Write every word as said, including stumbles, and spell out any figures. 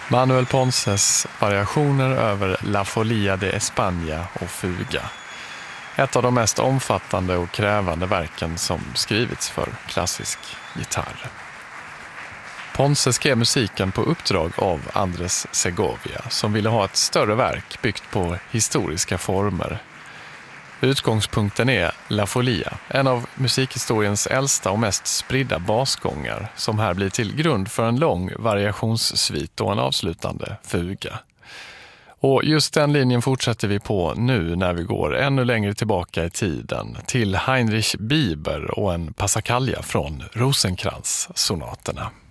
Manuel Ponces variationer över La Folia de España och Fuga. Ett av de mest omfattande och krävande verken som skrivits för klassisk gitarr. Ponce skrev musiken på uppdrag av Andres Segovia som ville ha ett större verk byggt på historiska former. Utgångspunkten är La Folia, en av musikhistoriens äldsta och mest spridda basgångar som här blir till grund för en lång variationssvit och en avslutande fuga. Och just den linjen fortsätter vi på nu när vi går ännu längre tillbaka i tiden till Heinrich Bieber och en passacaglia från Rosenkrantz-sonaterna.